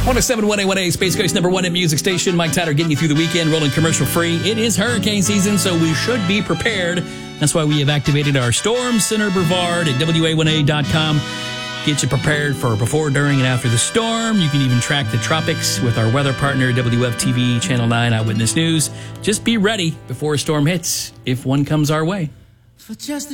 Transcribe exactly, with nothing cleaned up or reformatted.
one oh seven point one A, Space Coast number one at music station. Mike Tyler getting you through the weekend, rolling commercial free. It is hurricane season, so we should be prepared. That's why we have activated our Storm Center Brevard at W A one A dot com. Get you prepared for before, during, and after the storm. You can even track the tropics with our weather partner, W F T V Channel nine Eyewitness News. Just be ready before a storm hits, if one comes our way. For just